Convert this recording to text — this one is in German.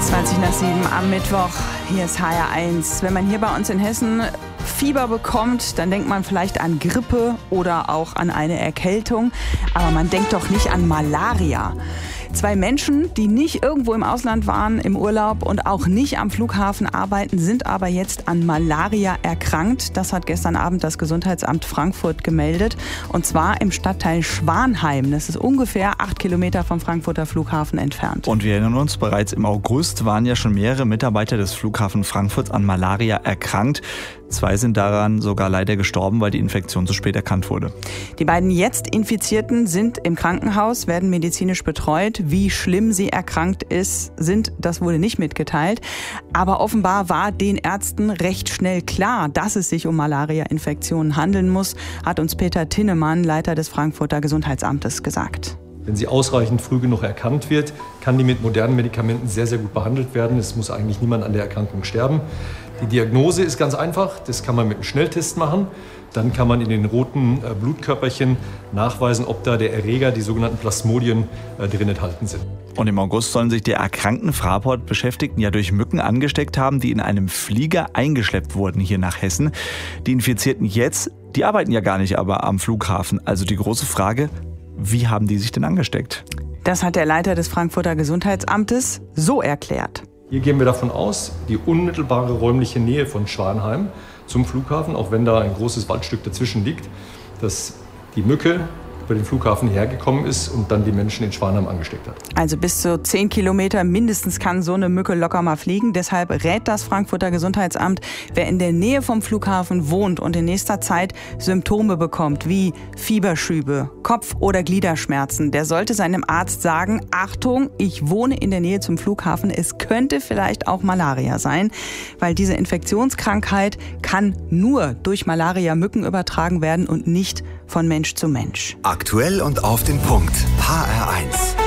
7:20 am Mittwoch. Hier ist HR1. Wenn man hier bei uns in Hessen Fieber bekommt, dann denkt man vielleicht an Grippe oder auch an eine Erkältung. Aber man denkt doch nicht an Malaria. 2 Menschen, die nicht irgendwo im Ausland waren, im Urlaub und auch nicht am Flughafen arbeiten, sind aber jetzt an Malaria erkrankt. Das hat gestern Abend das Gesundheitsamt Frankfurt gemeldet. Und zwar im Stadtteil Schwanheim. Das ist ungefähr 8 Kilometer vom Frankfurter Flughafen entfernt. Und wir erinnern uns, bereits im August waren ja schon mehrere Mitarbeiter des Flughafen Frankfurts an Malaria erkrankt. 2 sind daran sogar leider gestorben, weil die Infektion zu spät erkannt wurde. Die beiden jetzt Infizierten sind im Krankenhaus, werden medizinisch betreut. Wie schlimm sie erkrankt sind, das wurde nicht mitgeteilt. Aber offenbar war den Ärzten recht schnell klar, dass es sich um Malaria-Infektionen handeln muss, hat uns Peter Tinnemann, Leiter des Frankfurter Gesundheitsamtes, gesagt. Wenn sie ausreichend früh genug erkannt wird, kann die mit modernen Medikamenten sehr, sehr gut behandelt werden. Es muss eigentlich niemand an der Erkrankung sterben. Die Diagnose ist ganz einfach. Das kann man mit einem Schnelltest machen. Dann kann man in den roten Blutkörperchen nachweisen, ob da der Erreger, die sogenannten Plasmodien, drin enthalten sind. Und im August sollen sich die erkrankten Fraport-Beschäftigten ja durch Mücken angesteckt haben, die in einem Flieger eingeschleppt wurden hier nach Hessen. Die Infizierten jetzt, die arbeiten ja gar nicht aber am Flughafen. Also die große Frage: Wie haben die sich denn angesteckt? Das hat der Leiter des Frankfurter Gesundheitsamtes so erklärt. Hier gehen wir davon aus, die unmittelbare räumliche Nähe von Schwanheim zum Flughafen, auch wenn da ein großes Waldstück dazwischen liegt, dass die Mücke über den Flughafen hergekommen ist und dann die Menschen in Schwanheim angesteckt hat. Also bis zu 10 Kilometer mindestens kann so eine Mücke locker mal fliegen. Deshalb rät das Frankfurter Gesundheitsamt, wer in der Nähe vom Flughafen wohnt und in nächster Zeit Symptome bekommt, wie Fieberschübe, Kopf- oder Gliederschmerzen, der sollte seinem Arzt sagen: Achtung, ich wohne in der Nähe zum Flughafen, es könnte vielleicht auch Malaria sein, weil diese Infektionskrankheit kann nur durch Malaria-Mücken übertragen werden und nicht von Mensch zu Mensch. Aktuell und auf den Punkt. HR1.